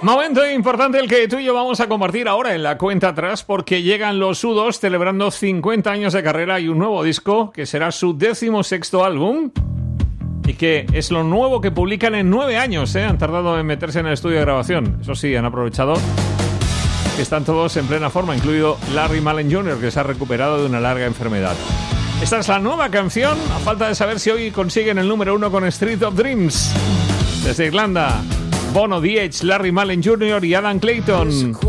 Momento importante el que tú y yo vamos a compartir ahora en la cuenta atrás, porque llegan los U2 celebrando 50 años de carrera y un nuevo disco que será su 16º álbum y que es lo nuevo que publican en 9 años. Han tardado en meterse en el estudio de grabación. Eso sí, han aprovechado que están todos en plena forma, incluido Larry Mullen Jr., que se ha recuperado de una larga enfermedad. Esta es la nueva canción, a falta de saber si hoy consiguen el número 1 con Street of Dreams. Desde Irlanda, Bono, The Edge, Larry Mullen Jr. y Adam Clayton.